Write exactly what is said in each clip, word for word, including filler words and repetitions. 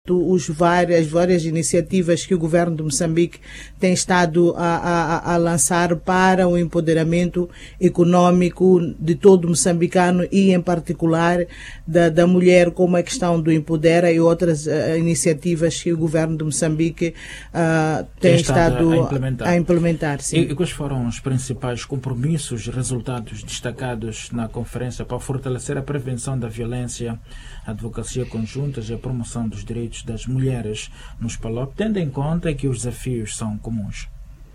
os várias, várias iniciativas que o governo de Moçambique tem estado a, a, a lançar para o empoderamento econômico de todo moçambicano e, em particular, da, da mulher, como a questão do Empodera e outras uh, iniciativas que o governo de Moçambique uh, tem, tem estado, estado a implementar. A implementar sim. E, e quais foram os principais compromissos e resultados destacados na conferência para fortalecer a prevenção da violência, a advocacia conjuntas e a promoção dos direitos das mulheres nos P A L O P, tendo em conta que os desafios são comuns?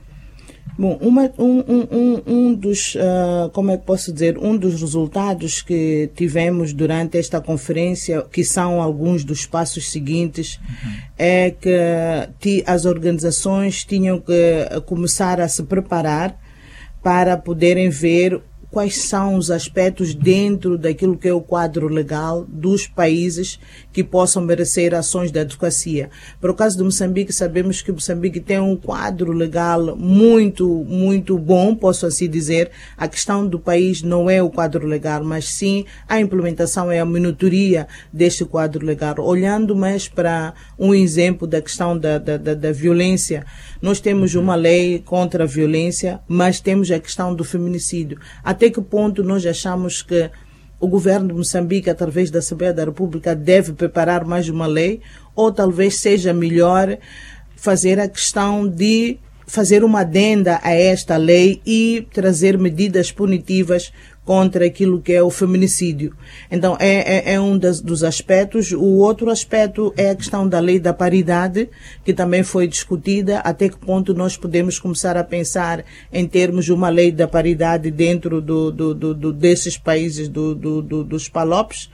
Bom, uma, um, um, um dos, uh, como é que posso dizer, um dos resultados que tivemos durante esta conferência, que são alguns dos passos seguintes, uhum. é que as organizações tinham que começar a se preparar para poderem ver quais são os aspectos dentro daquilo que é o quadro legal dos países que possam merecer ações de advocacia. Para o caso de Moçambique, sabemos que Moçambique tem um quadro legal muito, muito bom, posso assim dizer. A questão do país não é o quadro legal, mas sim a implementação e a monitoria deste quadro legal. Olhando mais para um exemplo da questão da, da, da, da violência, nós temos uma lei contra a violência, mas temos a questão do feminicídio. Até que ponto nós achamos que o governo de Moçambique, através da Assembleia da República, deve preparar mais uma lei, ou talvez seja melhor fazer a questão de fazer uma adenda a esta lei e trazer medidas punitivas contra aquilo que é o feminicídio. Então, é, é, é um das, dos aspectos. O outro aspecto é a questão da lei da paridade, que também foi discutida, até que ponto nós podemos começar a pensar em termos de uma lei da paridade dentro do, do, do, do, desses países do, do, do, dos P A L O Ps.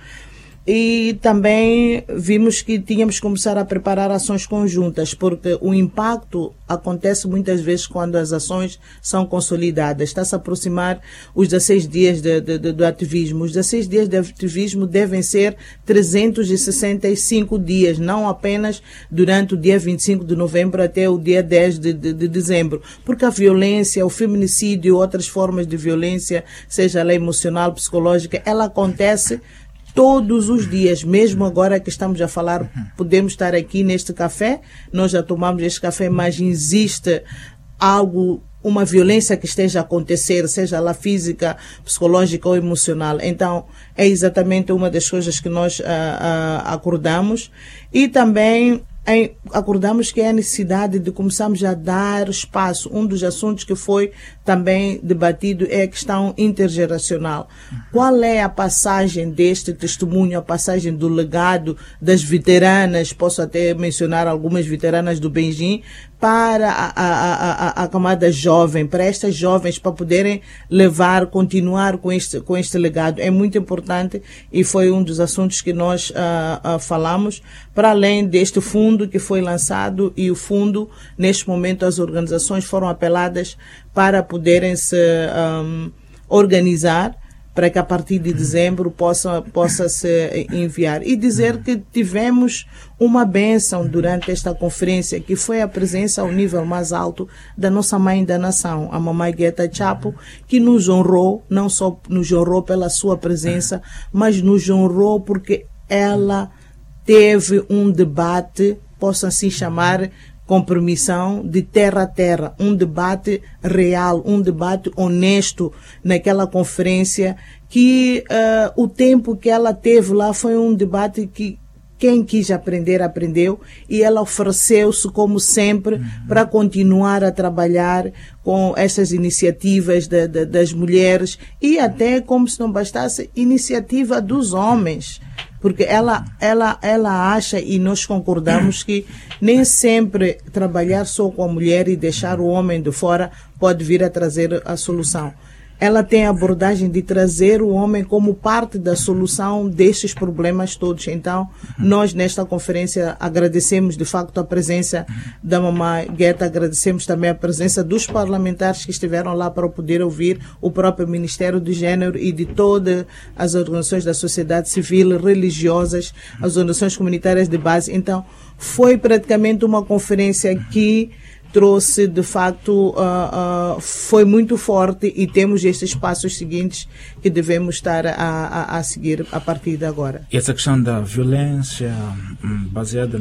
E também vimos que tínhamos que começar a preparar ações conjuntas, porque o impacto acontece muitas vezes quando as ações são consolidadas. Está-se a aproximar os dezesseis dias de, de, de, do ativismo. Os dezesseis dias de ativismo devem ser trezentos e sessenta e cinco dias, não apenas durante o dia vinte e cinco de novembro até o dia dez de, de, de dezembro, porque a violência, o feminicídio, outras formas de violência, seja ela emocional, psicológica, ela acontece todos os dias. Mesmo agora que estamos a falar, podemos estar aqui neste café, nós já tomamos este café, mas existe algo, uma violência que esteja a acontecer, seja ela física, psicológica ou emocional. Então, é exatamente uma das coisas que nós uh, uh, acordamos. E também em, acordamos que é a necessidade de começarmos a dar espaço. Um dos assuntos que foi também debatido é a questão intergeracional. Qual é a passagem deste testemunho, a passagem do legado das veteranas, posso até mencionar algumas veteranas do Benjim, para a, a, a, a camada jovem, para estas jovens, para poderem levar, continuar com este, com este legado. É muito importante e foi um dos assuntos que nós uh, uh, falamos, para além deste fundo que foi lançado, e o fundo, neste momento, as organizações foram apeladas para poderem se um, organizar, para que a partir de dezembro possa, possa se enviar. E dizer que tivemos uma bênção durante esta conferência, que foi a presença ao nível mais alto da nossa mãe da nação, a mamãe Guetta Chapo, que nos honrou, não só nos honrou pela sua presença, mas nos honrou porque ela teve um debate, posso assim chamar, com permissão, de terra a terra, um debate real, um debate honesto naquela conferência, que uh, o tempo que ela teve lá foi um debate que quem quis aprender, aprendeu, e ela ofereceu-se, como sempre, uhum. para continuar a trabalhar com essas iniciativas de, de, das mulheres, e até, como se não bastasse, iniciativa dos homens. Porque ela, ela, ela acha, e nós concordamos, que nem sempre trabalhar só com a mulher e deixar o homem de fora pode vir a trazer a solução. Ela tem a abordagem de trazer o homem como parte da solução destes problemas todos. Então, nós nesta conferência agradecemos de facto a presença da mamãe Guetta, agradecemos também a presença dos parlamentares que estiveram lá para poder ouvir o próprio Ministério do Gênero e de todas as organizações da sociedade civil, religiosas, as organizações comunitárias de base. Então, foi praticamente uma conferência que trouxe, de facto, uh, uh, foi muito forte, e temos estes passos seguintes que devemos estar a, a, a seguir a partir de agora. E essa questão da violência baseada no género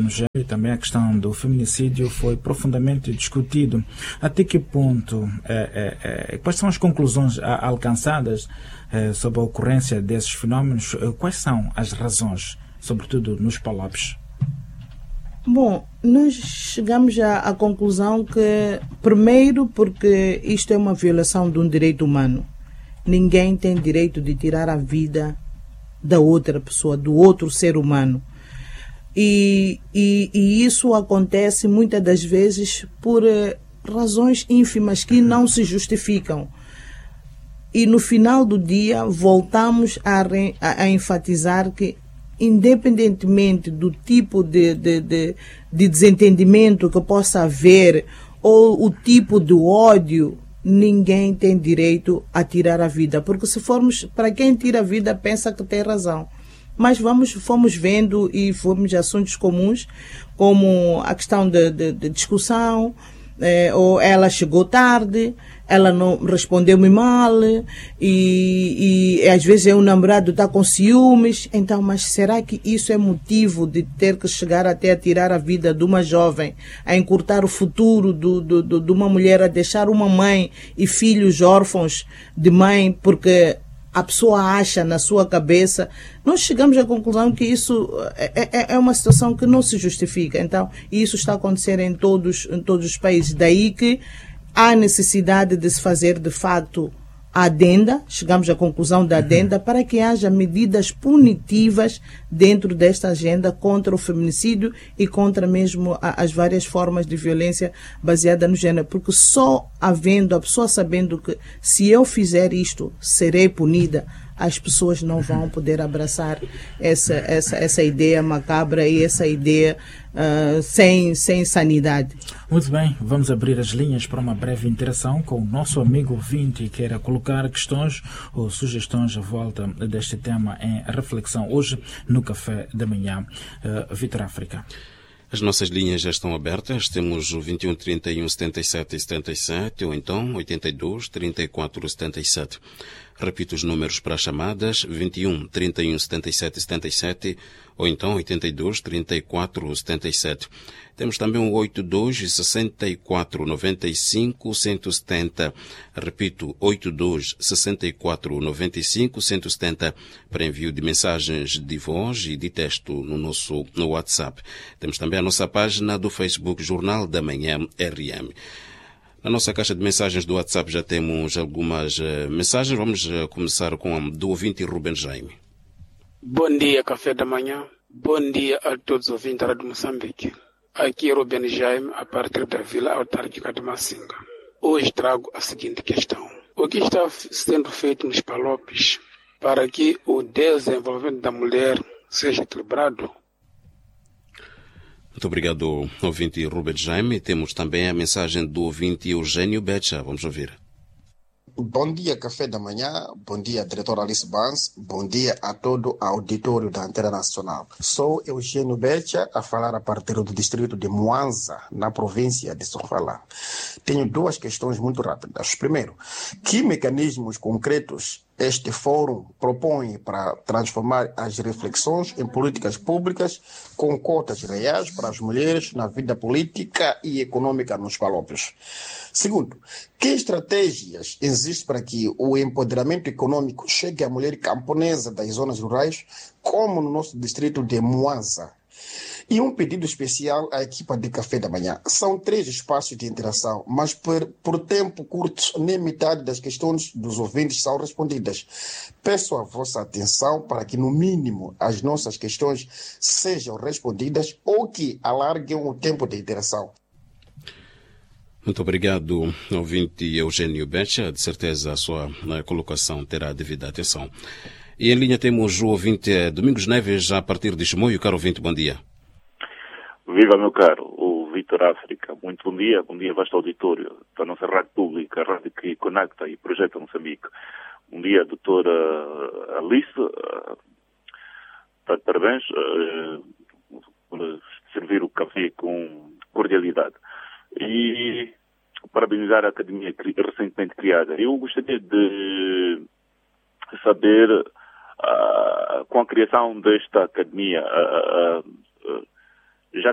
também a questão do feminicídio foi profundamente discutido. Até que ponto, é, é, é, quais são as conclusões a, alcançadas é, sobre a ocorrência desses fenómenos? Quais são as razões, sobretudo nos Palopes? Bom, nós chegamos à, à conclusão que, primeiro, porque isto é uma violação de um direito humano. Ninguém tem direito de tirar a vida da outra pessoa, do outro ser humano. E, e, e isso acontece muitas das vezes por eh, razões ínfimas que não se justificam. E no final do dia voltamos a, re, a, a enfatizar que, independentemente do tipo de, de, de, de desentendimento que possa haver ou o tipo de ódio, ninguém tem direito a tirar a vida. Porque se formos, para quem tira a vida pensa que tem razão. Mas vamos, fomos vendo e fomos assuntos comuns, como a questão de, de, de discussão, eh, ou ela chegou tarde, ela não respondeu-me mal, e, e às vezes é o namorado está com ciúmes. Então, mas será que isso é motivo de ter que chegar até a tirar a vida de uma jovem, a encurtar o futuro do, do, do, de uma mulher, a deixar uma mãe e filhos órfãos de mãe, porque a pessoa acha na sua cabeça? Nós chegamos à conclusão que isso é, é, é uma situação que não se justifica. Então, isso está a acontecer em todos, em todos os países. Daí que há necessidade de se fazer, de facto, a adenda, chegamos à conclusão da adenda, para que haja medidas punitivas dentro desta agenda contra o feminicídio e contra mesmo a, as várias formas de violência baseada no género. Porque só havendo a pessoa sabendo que se eu fizer isto, serei punida, as pessoas não vão poder abraçar essa, essa, essa ideia macabra e essa ideia uh, sem, sem sanidade. Muito bem, vamos abrir as linhas para uma breve interação com o nosso amigo ouvinte que queira colocar questões ou sugestões à volta deste tema em reflexão hoje no Café da Manhã. Uh, Vitor África. As nossas linhas já estão abertas. Temos o vinte e um, trinta e um, setenta e sete, setenta e sete ou então oitenta e dois, trinta e quatro, setenta e sete. Repito os números para as chamadas: vinte e um, trinta e um, setenta e sete, setenta e sete ou então oitenta e dois, trinta e quatro, setenta e sete. Temos também o oitenta e dois, sessenta e quatro, noventa e cinco, cento e setenta. Repito, oitenta e dois, sessenta e quatro, noventa e cinco, cento e setenta para envio de mensagens de voz e de texto no nosso no WhatsApp. Temos também a nossa página do Facebook Jornal da Manhã R M. Na nossa caixa de mensagens do WhatsApp já temos algumas uh, mensagens. Vamos uh, começar com a do ouvinte Ruben Jaime. Bom dia, Café da Manhã. Bom dia a todos os ouvintes da Rádio Moçambique. Aqui é Ruben Jaime, a partir da Vila Autárquica de Massinga. Hoje trago a seguinte questão. O que está sendo feito nos Palopes para que o desenvolvimento da mulher seja equilibrado? Muito obrigado, ouvinte Ruben Jaime. Temos também a mensagem do ouvinte Eugênio Becha. Vamos ouvir. Bom dia, Café da Manhã. Bom dia, diretor Alice Bans. Bom dia a todo o auditório da Antena Nacional. Sou Eugênio Becha, a falar a partir do distrito de Mwanza, na província de Sofala. Tenho duas questões muito rápidas. Primeiro, que mecanismos concretos este fórum propõe para transformar as reflexões em políticas públicas com cotas reais para as mulheres na vida política e econômica nos Palopes? Segundo, que estratégias existem para que o empoderamento econômico chegue à mulher camponesa das zonas rurais, como no nosso distrito de Mwanza? E um pedido especial à equipa de Café da Manhã. São três espaços de interação, mas por, por tempo curto, nem metade das questões dos ouvintes são respondidas. Peço a vossa atenção para que, no mínimo, as nossas questões sejam respondidas ou que alarguem o tempo de interação. Muito obrigado, ouvinte Eugênio Becha. De certeza a sua né, colocação terá devida atenção. E em linha temos o ouvinte Domingos Neves, a partir de Chimoio. Caro ouvinte, bom dia. Viva, meu caro, o Vitor África. Muito bom dia, bom dia, vasto auditório da nossa rádio pública, a rádio que conecta e projeta Moçambique. Bom dia, doutora Alice. Está de parabéns uh, por servir o café com cordialidade. E parabenizar a academia recentemente criada. Eu gostaria de saber, uh, com a criação desta academia, uh, uh, uh, já se encontrou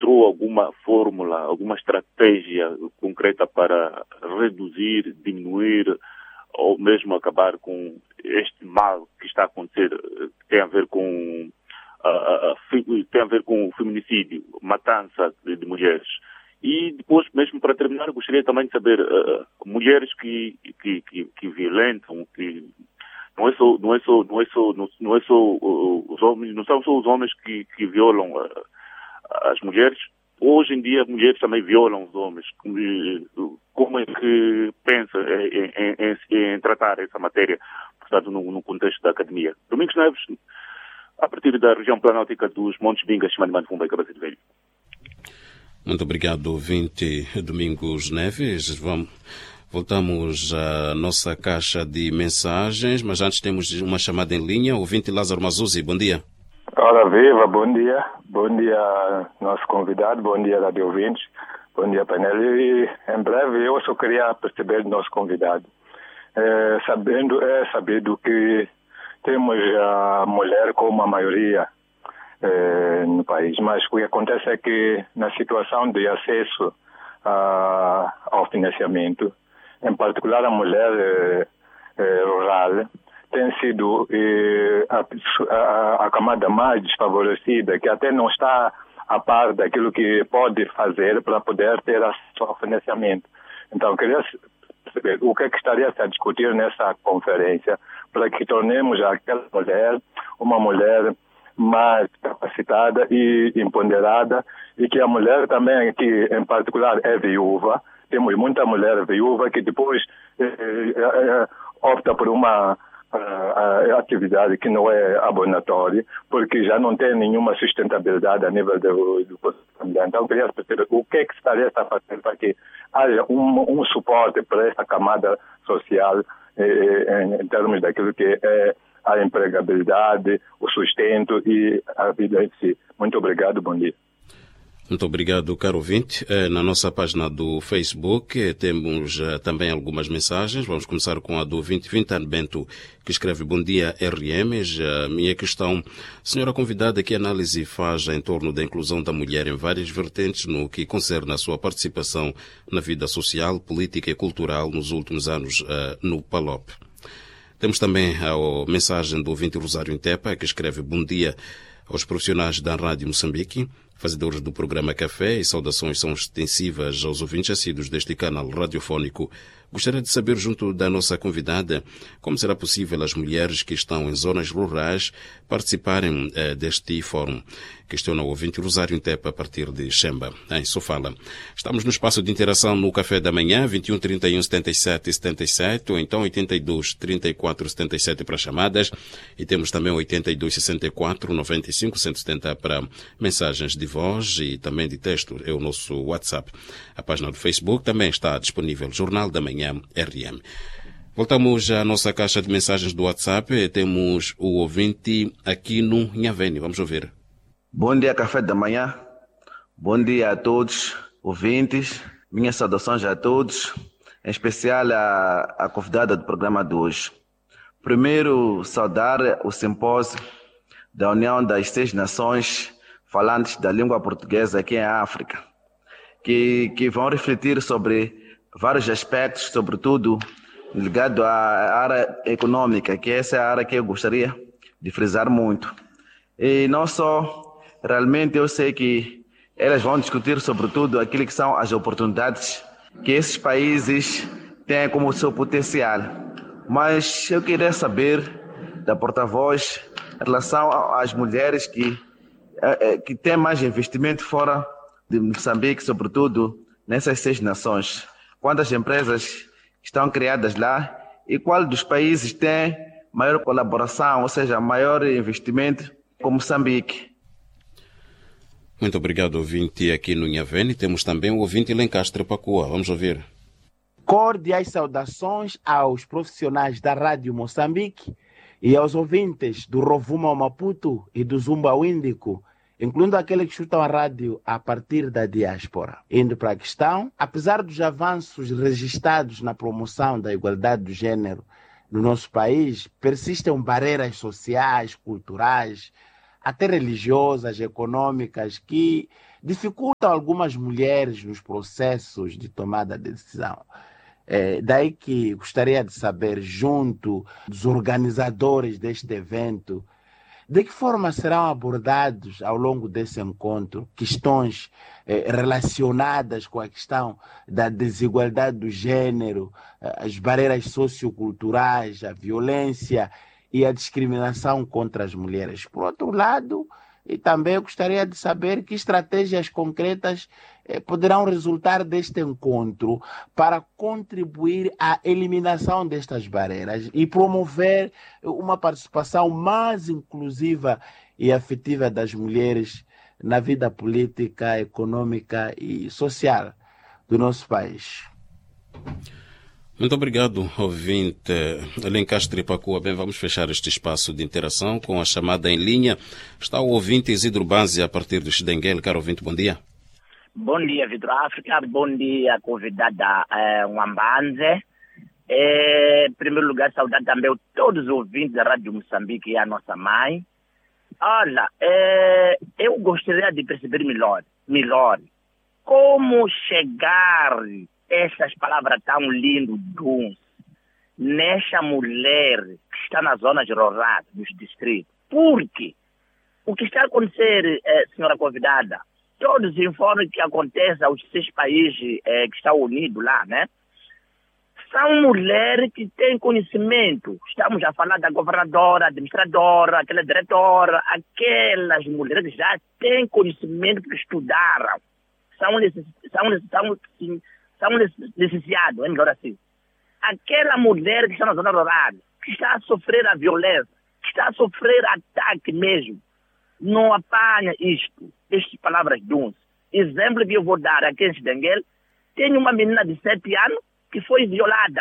encontrou alguma fórmula, alguma estratégia concreta para reduzir, diminuir ou mesmo acabar com este mal que está a acontecer, que tem a ver com, uh, uh, tem a ver com o feminicídio, matança de, de mulheres. E depois, mesmo para terminar, gostaria também de saber, uh, mulheres que, que, que, que violentam, que não é só, não é só, não é só, não, não é só uh, os homens, não são só os homens que, que violam uh, as mulheres. Hoje em dia, mulheres também violam os homens. Como é que pensa em, em, em, em tratar essa matéria, portanto, no, no contexto da academia? Domingos Neves, a partir da região planáltica dos Montes Bingas, Chimanimano, Fumbai, Cabacete Velho. Muito obrigado, ouvinte Domingos Neves. Vamos, voltamos à nossa caixa de mensagens, mas antes temos uma chamada em linha. Ouvinte Lázaro Mazuzzi, bom dia. Ora viva, bom dia. Bom dia, nosso convidado, bom dia, rádio ouvintes, bom dia, painel. E em breve eu só queria perceber do nosso convidado. É, sabendo, é sabido que temos a mulher como a maioria é, no país, mas o que acontece é que na situação de acesso a, ao financiamento, em particular a mulher é, é, rural, tem sido eh, a, a, a camada mais desfavorecida, que até não está a par daquilo que pode fazer para poder ter acesso ao financiamento. Então, queria saber o que é que estaria a discutir nessa conferência para que tornemos aquela mulher uma mulher mais capacitada e empoderada, e que a mulher também, que em particular é viúva, temos muita mulher viúva que depois eh, eh, opta por uma a atividade que não é abonatória, porque já não tem nenhuma sustentabilidade a nível do, do familiar. Então, queria perceber o que é que estaria a fazer para que haja um, um suporte para esta camada social eh, em, em termos daquilo que é a empregabilidade, o sustento e a vida em si. Muito obrigado, bom dia. Muito obrigado, caro ouvinte. Na nossa página do Facebook temos também algumas mensagens. Vamos começar com a do ouvinte Vintan Bento, que escreve: bom dia, R M. A minha questão, senhora convidada, que análise faz em torno da inclusão da mulher em várias vertentes no que concerne a sua participação na vida social, política e cultural nos últimos anos no PALOP? Temos também a mensagem do ouvinte Rosário Intepa, que escreve: bom dia aos profissionais da Rádio Moçambique, fazedores do programa Café, e saudações são extensivas aos ouvintes assíduos deste canal radiofónico. Gostaria de saber, junto da nossa convidada, como será possível as mulheres que estão em zonas rurais participarem eh, deste fórum. Questiona o ouvinte Rosário Intepa a partir de Xemba, em Sofala. Estamos no espaço de interação no Café da Manhã, vinte e um, trinta e um, setenta e sete, setenta e sete, ou então oitenta e dois, trinta e quatro, setenta e sete para chamadas, e temos também oitenta e dois, sessenta e quatro, noventa e cinco, cento e setenta para mensagens de voz e também de texto, é o nosso WhatsApp. A página do Facebook também está disponível, Jornal da Manhã R M. Voltamos à nossa caixa de mensagens do WhatsApp. Temos o ouvinte aqui no Nhavene. Vamos ouvir. Bom dia, Café da Manhã. Bom dia a todos, ouvintes. Minhas saudações a todos, em especial a, a convidada do programa de hoje. Primeiro, saudar o simpósio da União das Seis Nações falantes da língua portuguesa aqui em África, que, que vão refletir sobre vários aspectos, sobretudo ligado à área econômica, que essa é a área que eu gostaria de frisar muito. E não só, realmente eu sei que elas vão discutir sobretudo aquilo que são as oportunidades que esses países têm como seu potencial. Mas eu queria saber da porta-voz em relação às mulheres que, que têm mais investimento fora de Moçambique, sobretudo nessas seis nações. Quantas empresas estão criadas lá e qual dos países tem maior colaboração, ou seja, maior investimento com Moçambique? Muito obrigado, ouvinte aqui no Nhavene. Temos também o ouvinte Lencastre Pacua. Vamos ouvir. Cordiais saudações aos profissionais da Rádio Moçambique e aos ouvintes do Rovuma Maputo e do Zumba Índico, incluindo aqueles que escutam a rádio a partir da diáspora. Indo para a questão, apesar dos avanços registrados na promoção da igualdade do gênero no nosso país, persistem barreiras sociais, culturais, até religiosas, econômicas, que dificultam algumas mulheres nos processos de tomada de decisão. É, daí que gostaria de saber, junto dos organizadores deste evento, de que forma serão abordados ao longo desse encontro questões eh, relacionadas com a questão da desigualdade do gênero, as barreiras socioculturais, a violência e a discriminação contra as mulheres. Por outro lado, e também eu gostaria de saber que estratégias concretas eh, poderão resultar deste encontro para contribuir à eliminação destas barreiras e promover uma participação mais inclusiva e afetiva das mulheres na vida política, econômica e social do nosso país. Muito obrigado, ouvinte Lencastre Pacua. Bem, vamos fechar este espaço de interação com a chamada em linha. Está o ouvinte Isidro Banzi a partir do Xidenguel. Caro ouvinte, bom dia. Bom dia, Vitor África. Bom dia, convidada é, Wambanze. É, em primeiro lugar, saudar também todos os ouvintes da Rádio Moçambique e a nossa mãe. Olha, é, eu gostaria de perceber melhor, melhor como chegar essas palavras tão lindas, dons, nesta mulher que está nas zonas rurais, nos distritos. Porque o que está a acontecer, eh, senhora convidada, todos os informes que acontecem aos seis países eh, que estão unidos lá, né? São mulheres que têm conhecimento. Estamos a falar da governadora, administradora, aquela diretora, aquelas mulheres que já têm conhecimento porque estudaram. São necess... são, necess... são, sim, são licenciados, é melhor assim. Aquela mulher que está na zona rural, que está a sofrer a violência, que está a sofrer ataque mesmo, não apanha isto, estas palavras dons. Exemplo que eu vou dar aqui em Xidenguel, tem uma menina de sete anos que foi violada.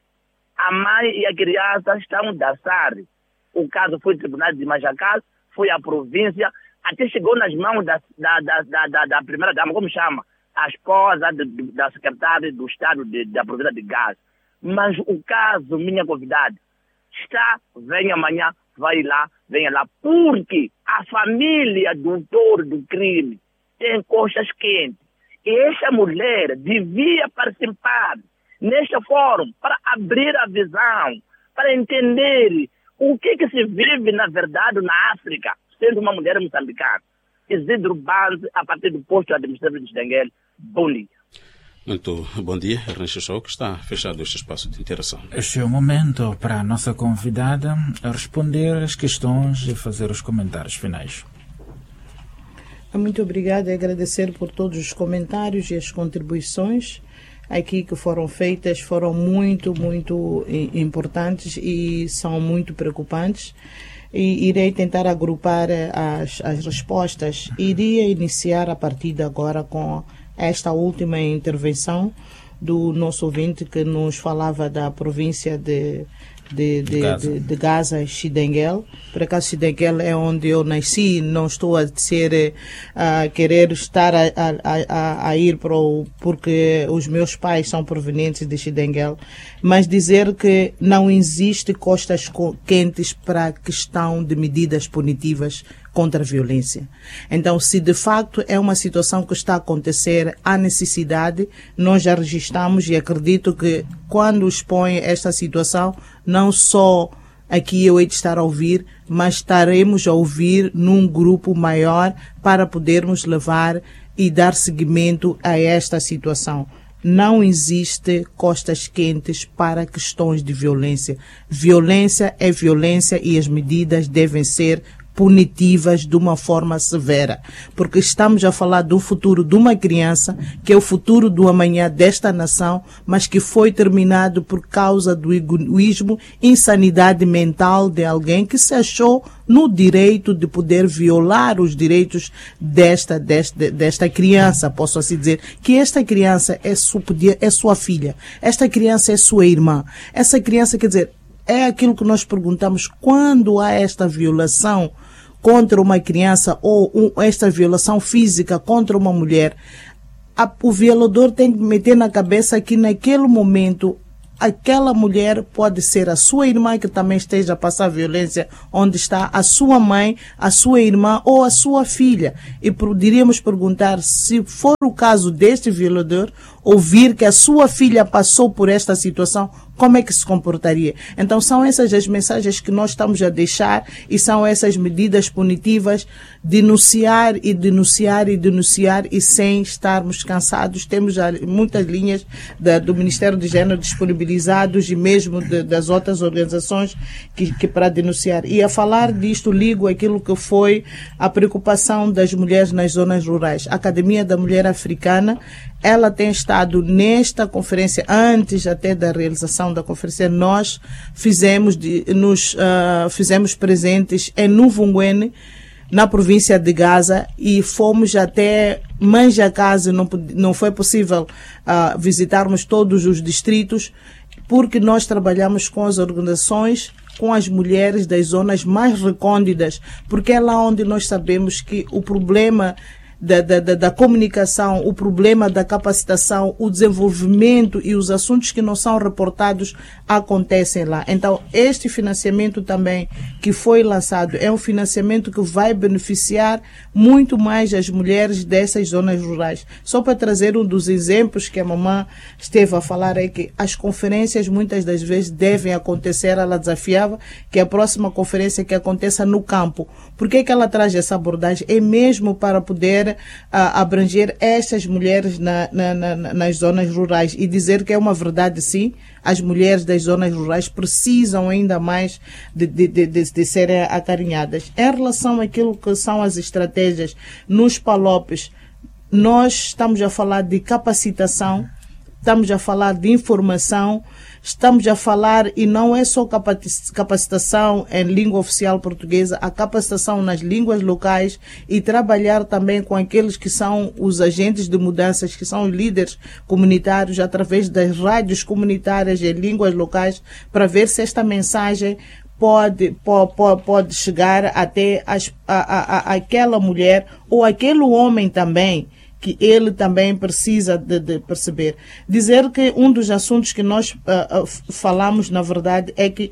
A mãe e a criança estão a dançar. O caso foi no tribunal de Majacal, foi à província, até chegou nas mãos da, da, da, da, da, da primeira dama, como chama? A esposa de, de, da secretária do Estado de, da província de Gaza. Mas o caso, minha convidada, está, vem amanhã, vai lá, venha lá, porque a família do autor do crime tem costas quentes. E essa mulher devia participar neste fórum para abrir a visão, para entender o que, que se vive na verdade na África, sendo uma mulher moçambicana. Isidro Banzi, a partir do posto administrativo de Xidenguel. Bom dia. Muito bom dia, Ernesto Show, que está fechado este espaço de interação. Este é o momento para a nossa convidada responder as questões e fazer os comentários finais. Muito obrigada e agradecer por todos os comentários e as contribuições aqui que foram feitas, foram muito, muito importantes e são muito preocupantes. E irei tentar agrupar as, as respostas. Iria iniciar a partir de agora com esta última intervenção do nosso ouvinte que nos falava da província de, de, de, Gaza. de, de Gaza, Xidenguel. Por acaso Xidenguel é onde eu nasci, não estou a ser a querer estar a, a, a, a ir para o, porque os meus pais são provenientes de Xidenguel, mas dizer que não existe costas quentes para a questão de medidas punitivas contra a violência. Então, se de facto é uma situação que está a acontecer, há necessidade, nós já registramos e acredito que quando expõe esta situação, não só aqui eu hei de estar a ouvir, mas estaremos a ouvir num grupo maior para podermos levar e dar seguimento a esta situação. Não existe costas quentes para questões de violência. Violência é violência e as medidas devem ser punitivas de uma forma severa, porque estamos a falar do futuro de uma criança, que é o futuro do amanhã desta nação, mas que foi terminado por causa do egoísmo, insanidade mental de alguém que se achou no direito de poder violar os direitos desta, desta, desta criança. Posso assim dizer que esta criança é sua, é sua filha, esta criança é sua irmã, essa criança, quer dizer, é aquilo que nós perguntamos, quando há esta violação contra uma criança ou um, esta violação física contra uma mulher, a, o violador tem que meter na cabeça que naquele momento aquela mulher pode ser a sua irmã que também esteja a passar violência onde está, a sua mãe, a sua irmã ou a sua filha. E poderíamos perguntar, se for o caso deste violador, ouvir que a sua filha passou por esta situação, como é que se comportaria? Então são essas as mensagens que nós estamos a deixar e são essas medidas punitivas, denunciar e denunciar e denunciar e sem estarmos cansados. Temos já muitas linhas da, do Ministério do Gênero disponibilizados e mesmo de, das outras organizações que, que para denunciar. E a falar disto ligo aquilo que foi a preocupação das mulheres nas zonas rurais. A Academia da Mulher Africana, ela tem estado nesta conferência, antes até da realização da conferência, nós fizemos, de, nos, uh, fizemos presentes em Nuvunguene, na província de Gaza, e fomos até Manjakaze. Não, não foi possível uh, visitarmos todos os distritos, porque nós trabalhamos com as organizações, com as mulheres das zonas mais recônditas, porque é lá onde nós sabemos que o problema Da, da, da comunicação, o problema da capacitação, o desenvolvimento e os assuntos que não são reportados acontecem lá. Então, este financiamento também que foi lançado é um financiamento que vai beneficiar muito mais as mulheres dessas zonas rurais. Só para trazer um dos exemplos que a mamãe esteve a falar, é que as conferências muitas das vezes devem acontecer, ela desafiava que a próxima conferência que aconteça no campo. Por que que ela traz essa abordagem? É mesmo para poder a abranger estas mulheres na, na, na, nas zonas rurais e dizer que é uma verdade, sim, as mulheres das zonas rurais precisam ainda mais de, de, de, de, de serem acarinhadas. Em relação àquilo que são as estratégias nos Palopes, nós estamos a falar de capacitação, estamos a falar de informação, estamos a falar, e não é só capacitação em língua oficial portuguesa, a capacitação nas línguas locais e trabalhar também com aqueles que são os agentes de mudanças, que são os líderes comunitários, através das rádios comunitárias em línguas locais, para ver se esta mensagem pode, pode, pode chegar até as, a, a, a, aquela mulher ou aquele homem também, que ele também precisa de, de perceber. Dizer que um dos assuntos que nós uh, uh, falamos, na verdade, é que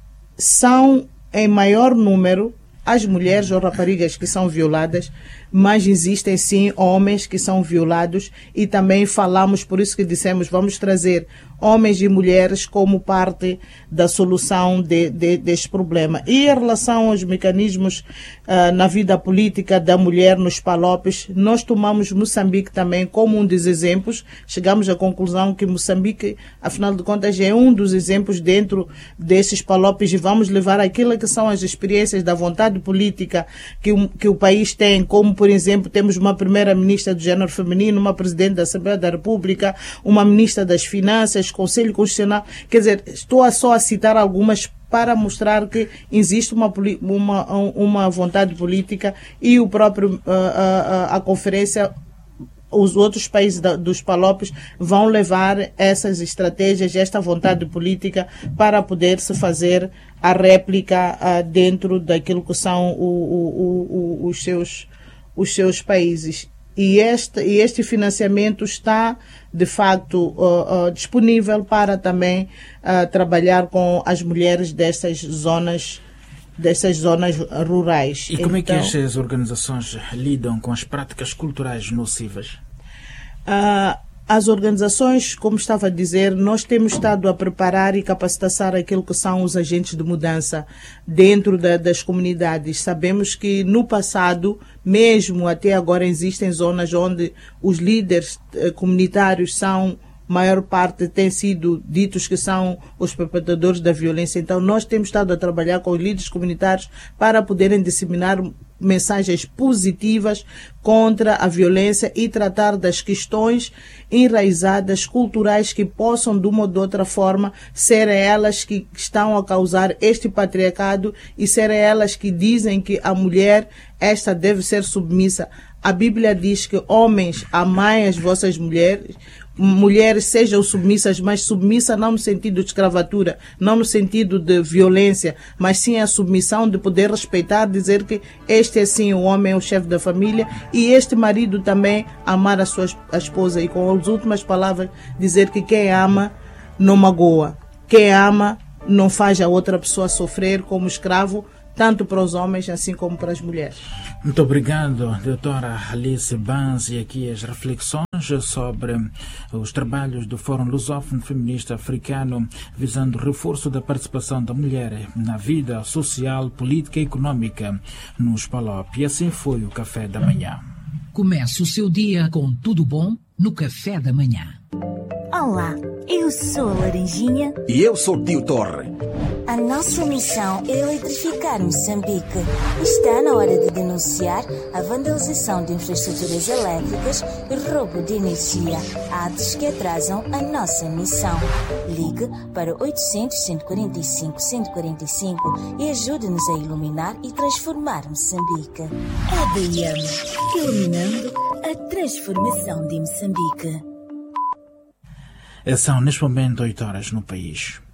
são em maior número as mulheres ou raparigas que são violadas, mas existem sim homens que são violados, e também falamos, por isso que dissemos, vamos trazer homens e mulheres como parte da solução de, de, deste problema. E em relação aos mecanismos uh, na vida política da mulher nos Palopes, nós tomamos Moçambique também como um dos exemplos. Chegamos à conclusão que Moçambique, afinal de contas, é um dos exemplos dentro desses Palopes, e vamos levar aquilo que são as experiências da vontade política que, que o país tem, como, por exemplo, temos uma primeira-ministra do género feminino, uma presidente da Assembleia da República, uma ministra das Finanças, Conselho Constitucional. Quer dizer, estou a só a citar algumas para mostrar que existe uma, uma, uma vontade política, e o próprio, a, a, a conferência, os outros países da, dos Palopes vão levar essas estratégias, esta vontade política, para poder se fazer a réplica uh, dentro daquilo que são o, o, o, os, seus, os seus países. E este, e este financiamento está, de facto, uh, uh, disponível para também uh, trabalhar com as mulheres dessas zonas, dessas zonas rurais. E como então, é que as organizações lidam com as práticas culturais nocivas? Uh, As organizações, como estava a dizer, nós temos estado a preparar e capacitar aquilo que são os agentes de mudança dentro da, das comunidades. Sabemos que no passado, mesmo até agora, existem zonas onde os líderes eh, comunitários são, maior parte, têm sido ditos que são os perpetradores da violência. Então, nós temos estado a trabalhar com os líderes comunitários para poderem disseminar mensagens positivas contra a violência e tratar das questões enraizadas, culturais, que possam, de uma ou de outra forma, serem elas que estão a causar este patriarcado e serem elas que dizem que a mulher, esta deve ser submissa. A Bíblia diz que homens, amai as vossas mulheres, mulheres sejam submissas, mas submissa não no sentido de escravatura, não no sentido de violência, mas sim a submissão de poder respeitar, dizer que este é sim o homem, o chefe da família, e este marido também amar a sua a esposa, e com as últimas palavras dizer que quem ama não magoa. Quem ama não faz a outra pessoa sofrer como escravo, tanto para os homens assim como para as mulheres. Muito obrigado, doutora Alice Banz, e aqui as reflexões sobre os trabalhos do Fórum Lusófono Feminista Africano visando o reforço da participação da mulher na vida social, política e econômica nos P A L O P. E assim foi o Café da Manhã. Comece o seu dia com tudo bom no Café da Manhã. Olá, eu sou a Laranjinha. E eu sou o Tio Torre. A nossa missão é eletrificar Moçambique. Está na hora de denunciar a vandalização de infraestruturas elétricas e roubo de energia, atos que atrasam a nossa missão. Ligue para oitocentos, cento e quarenta e cinco, cento e quarenta e cinco e ajude-nos a iluminar e transformar Moçambique. A D M, iluminando a transformação de Moçambique. São neste momento oito horas no país.